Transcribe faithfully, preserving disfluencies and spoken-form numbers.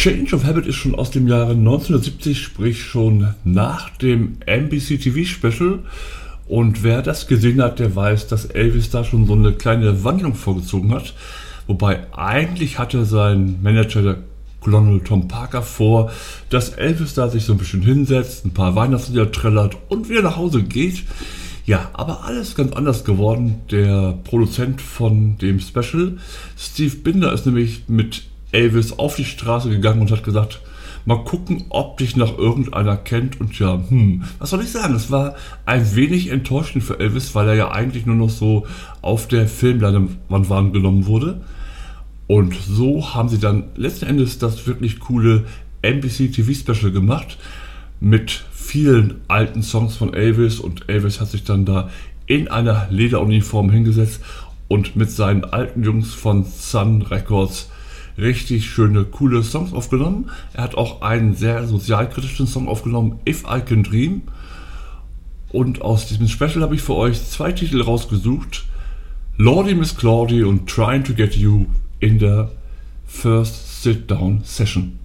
Change of Habit ist schon aus dem Jahre neunzehnhundertsiebzig, sprich schon nach dem N B C T V-Special. Und wer das gesehen hat, der weiß, dass Elvis da schon so eine kleine Wandlung vorgezogen hat. Wobei eigentlich hatte sein Manager, der Colonel Tom Parker, vor, dass Elvis da sich so ein bisschen hinsetzt, ein paar Weihnachtslieder trällert und wieder nach Hause geht. Ja, aber alles ganz anders geworden. Der Produzent von dem Special, Steve Binder, ist nämlich mit Elvis auf die Straße gegangen und hat gesagt, mal gucken, ob dich noch irgendeiner kennt. Und ja, hm, was soll ich sagen? Es war ein wenig enttäuschend für Elvis, weil er ja eigentlich nur noch so auf der Filmleinwand wahrgenommen wurde. Und so haben sie dann letzten Endes das wirklich coole N B C T V-Special gemacht mit vielen alten Songs von Elvis. Und Elvis hat sich dann da in einer Lederuniform hingesetzt und mit seinen alten Jungs von Sun Records richtig schöne, coole Songs aufgenommen. Er hat auch einen sehr sozialkritischen Song aufgenommen, If I Can Dream. Und aus diesem Special habe ich für euch zwei Titel rausgesucht. Lordy Miss Claudy und Trying to Get You in der First Sit Down Session.